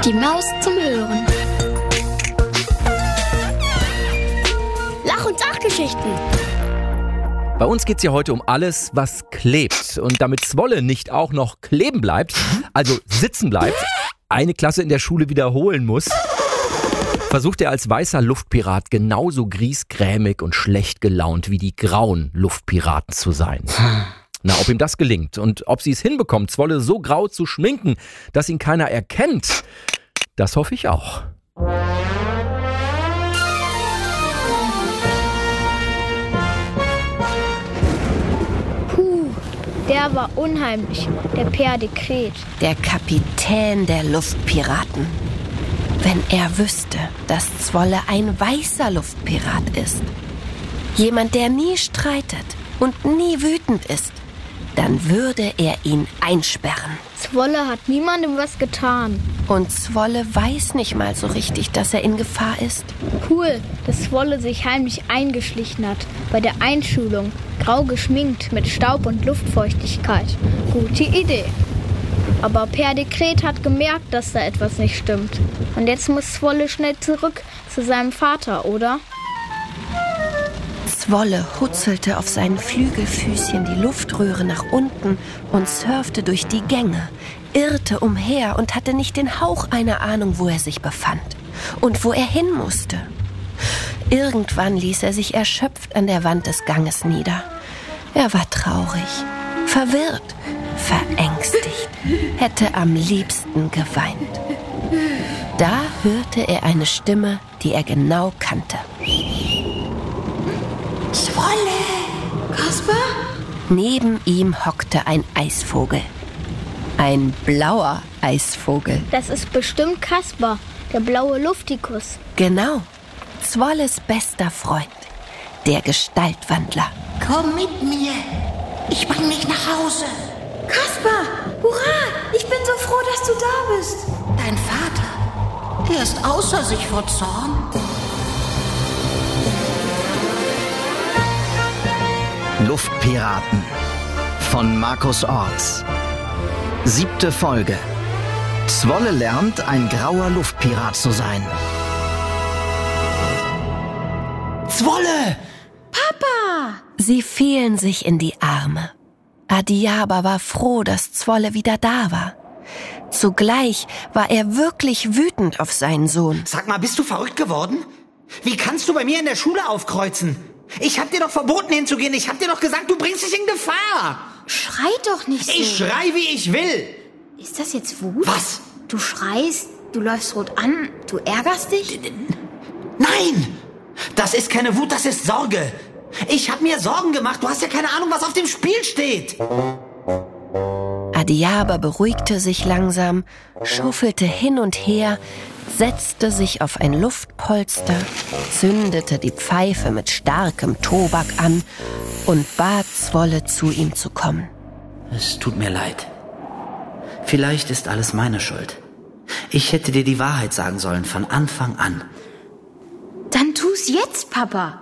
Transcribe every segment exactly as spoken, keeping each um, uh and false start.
Die Maus zum Hören. Lach- und Sachgeschichten. Bei uns geht's ja heute um alles, was klebt. Und damit Zwolle nicht auch noch kleben bleibt, also sitzen bleibt, eine Klasse in der Schule wiederholen muss, versucht er als weißer Luftpirat genauso griesgrämig und schlecht gelaunt wie die grauen Luftpiraten zu sein. Na, ob ihm das gelingt und ob sie es hinbekommt, Zwolle so grau zu schminken, dass ihn keiner erkennt, das hoffe ich auch. Puh, der war unheimlich, der Père Dekret. Der Kapitän der Luftpiraten. Wenn er wüsste, dass Zwolle ein weißer Luftpirat ist. Jemand, der nie streitet und nie wütend ist, dann würde er ihn einsperren. Zwolle hat niemandem was getan. Und Zwolle weiß nicht mal so richtig, dass er in Gefahr ist. Cool, dass Zwolle sich heimlich eingeschlichen hat bei der Einschulung. Grau geschminkt mit Staub und Luftfeuchtigkeit. Gute Idee. Aber Père Dekret hat gemerkt, dass da etwas nicht stimmt. Und jetzt muss Zwolle schnell zurück zu seinem Vater, oder? Zwolle hutzelte auf seinen Flügelfüßchen die Luftröhre nach unten und surfte durch die Gänge, irrte umher und hatte nicht den Hauch einer Ahnung, wo er sich befand und wo er hin musste. Irgendwann ließ er sich erschöpft an der Wand des Ganges nieder. Er war traurig, verwirrt, verängstigt, hätte am liebsten geweint. Da hörte er eine Stimme, die er genau kannte. Zwolle! Kasper? Neben ihm hockte ein Eisvogel. Ein blauer Eisvogel. Das ist bestimmt Kasper, der blaue Luftikus. Genau, Zwolles bester Freund, der Gestaltwandler. Komm mit mir. Ich bring dich nach Hause. Kasper, hurra! Ich bin so froh, dass du da bist. Dein Vater, er ist außer sich vor Zorn. Luftpiraten von Markus Orts. Siebte Folge. Zwolle lernt, ein grauer Luftpirat zu sein. Zwolle! Papa! Sie fielen sich in die Arme. Adiaba war froh, dass Zwolle wieder da war. Zugleich war er wirklich wütend auf seinen Sohn. Sag mal, bist du verrückt geworden? Wie kannst du bei mir in der Schule aufkreuzen? Ich hab dir doch verboten hinzugehen. Ich hab dir doch gesagt, du bringst dich in Gefahr. Schrei doch nicht so. Ich schrei, wie ich will. Ist das jetzt Wut? Was? Du schreist, du läufst rot an, du ärgerst dich? Nein! Das ist keine Wut, das ist Sorge. Ich hab mir Sorgen gemacht. Du hast ja keine Ahnung, was auf dem Spiel steht. Adiaba beruhigte sich langsam, schuffelte hin und her, setzte sich auf ein Luftpolster, zündete die Pfeife mit starkem Tobak an und bat Zwolle, zu ihm zu kommen. Es tut mir leid. Vielleicht ist alles meine Schuld. Ich hätte dir die Wahrheit sagen sollen von Anfang an. Dann tu's jetzt, Papa.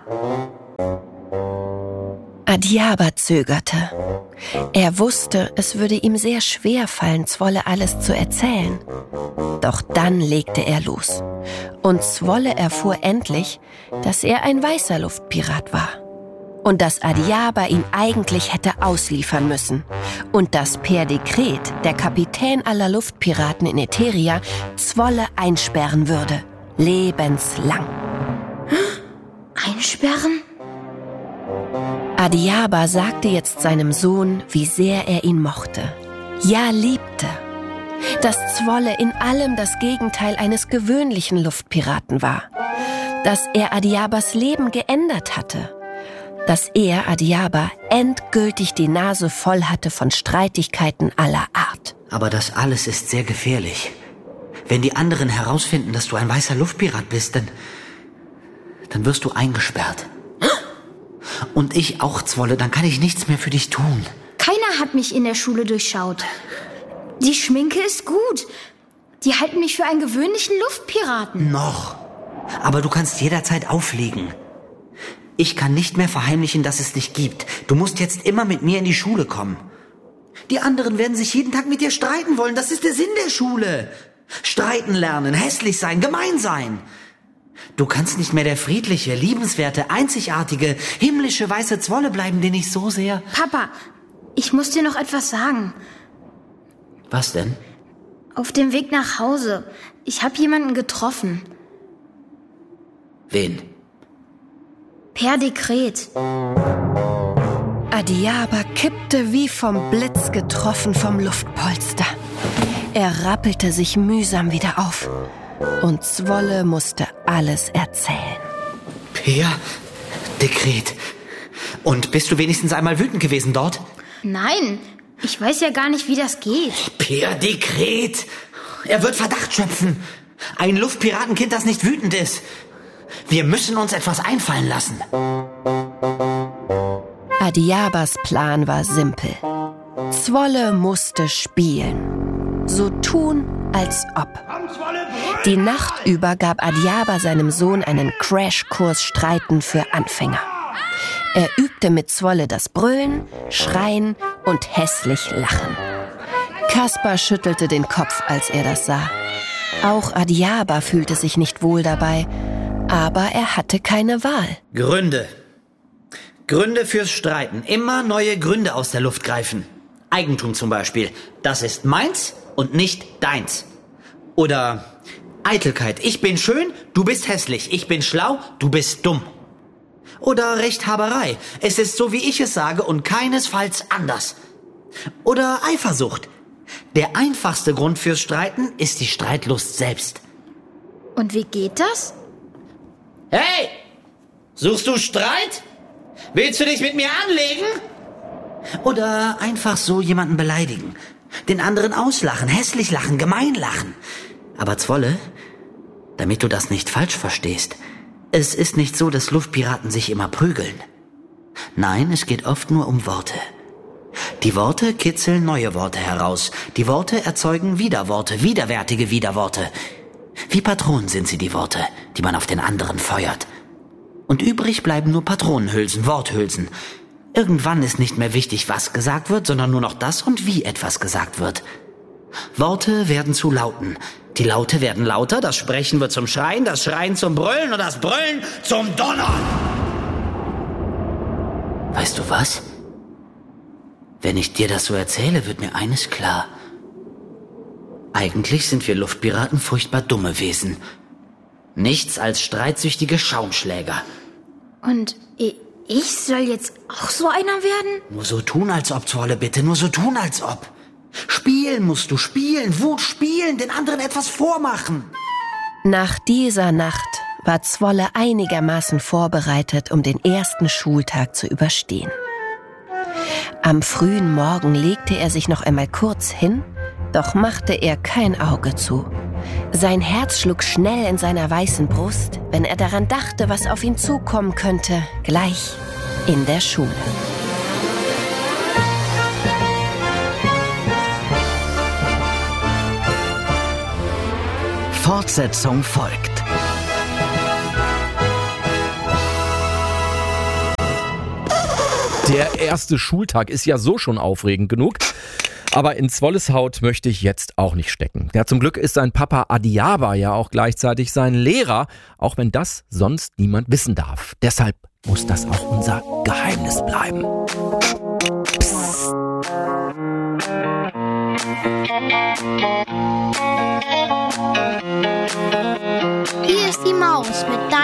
Adiaba zögerte. Er wusste, es würde ihm sehr schwer fallen, Zwolle alles zu erzählen. Doch dann legte er los. Und Zwolle erfuhr endlich, dass er ein weißer Luftpirat war. Und dass Adiaba ihn eigentlich hätte ausliefern müssen. Und dass Père Dekret, der Kapitän aller Luftpiraten in Eteria, Zwolle einsperren würde. Lebenslang. Einsperren? Adiaba sagte jetzt seinem Sohn, wie sehr er ihn mochte. Ja, liebte. Dass Zwolle in allem das Gegenteil eines gewöhnlichen Luftpiraten war. Dass er Adiabas Leben geändert hatte. Dass er, Adiaba, endgültig die Nase voll hatte von Streitigkeiten aller Art. Aber das alles ist sehr gefährlich. Wenn die anderen herausfinden, dass du ein weißer Luftpirat bist, dann, dann wirst du eingesperrt. Und ich auch, Zwolle, dann kann ich nichts mehr für dich tun. Keiner hat mich in der Schule durchschaut. Die Schminke ist gut. Die halten mich für einen gewöhnlichen Luftpiraten. Noch. Aber du kannst jederzeit auflegen. Ich kann nicht mehr verheimlichen, dass es dich gibt. Du musst jetzt immer mit mir in die Schule kommen. Die anderen werden sich jeden Tag mit dir streiten wollen. Das ist der Sinn der Schule. Streiten lernen, hässlich sein, gemein sein. Du kannst nicht mehr der friedliche, liebenswerte, einzigartige, himmlische weiße Zwolle bleiben, den ich so sehr... Papa, ich muss dir noch etwas sagen. Was denn? Auf dem Weg nach Hause. Ich habe jemanden getroffen. Wen? Per Dekret. Adiaba kippte wie vom Blitz getroffen vom Luftpolster. Er rappelte sich mühsam wieder auf. Und Zwolle musste alles erzählen. Per Dekret. Und bist du wenigstens einmal wütend gewesen dort? Nein, ich weiß ja gar nicht, wie das geht. Per Dekret. Er wird Verdacht schöpfen. Ein Luftpiratenkind, das nicht wütend ist. Wir müssen uns etwas einfallen lassen. Adiabas Plan war simpel. Zwolle musste spielen. So tun, als ob. Die Nacht über gab Adiaba seinem Sohn einen Crashkurs Streiten für Anfänger. Er übte mit Zwolle das Brüllen, Schreien und hässlich Lachen. Kaspar schüttelte den Kopf, als er das sah. Auch Adiaba fühlte sich nicht wohl dabei, aber er hatte keine Wahl. Gründe. Gründe fürs Streiten. Immer neue Gründe aus der Luft greifen. Eigentum zum Beispiel. Das ist meins und nicht deins. Oder Eitelkeit. Ich bin schön, du bist hässlich. Ich bin schlau, du bist dumm. Oder Rechthaberei. Es ist so, wie ich es sage und keinesfalls anders. Oder Eifersucht. Der einfachste Grund fürs Streiten ist die Streitlust selbst. Und wie geht das? Hey! Suchst du Streit? Willst du dich mit mir anlegen? Oder einfach so jemanden beleidigen. Den anderen auslachen, hässlich lachen, gemein lachen. Aber Zwolle, damit du das nicht falsch verstehst, es ist nicht so, dass Luftpiraten sich immer prügeln. Nein, es geht oft nur um Worte. Die Worte kitzeln neue Worte heraus. Die Worte erzeugen Widerworte, widerwärtige Widerworte. Wie Patronen sind sie, die Worte, die man auf den anderen feuert. Und übrig bleiben nur Patronenhülsen, Worthülsen. Irgendwann ist nicht mehr wichtig, was gesagt wird, sondern nur noch das und wie etwas gesagt wird. Worte werden zu Lauten. Die Laute werden lauter, das Sprechen wird zum Schreien, das Schreien zum Brüllen und das Brüllen zum Donnern. Weißt du was? Wenn ich dir das so erzähle, wird mir eines klar. Eigentlich sind wir Luftpiraten furchtbar dumme Wesen. Nichts als streitsüchtige Schaumschläger. Und ich soll jetzt auch so einer werden? Nur so tun, als ob, Zwolle, bitte. Nur so tun, als ob. Spielen musst du, spielen, Wut spielen, den anderen etwas vormachen. Nach dieser Nacht war Zwolle einigermaßen vorbereitet, um den ersten Schultag zu überstehen. Am frühen Morgen legte er sich noch einmal kurz hin, doch machte er kein Auge zu. Sein Herz schlug schnell in seiner weißen Brust, wenn er daran dachte, was auf ihn zukommen könnte, gleich in der Schule. Fortsetzung folgt. Der erste Schultag ist ja so schon aufregend genug. Aber in Zwolles Haut möchte ich jetzt auch nicht stecken. Ja, zum Glück ist sein Papa Adiaba ja auch gleichzeitig sein Lehrer, auch wenn das sonst niemand wissen darf. Deshalb muss das auch unser Geheimnis bleiben. Psst. Hier ist die Maus mit deinem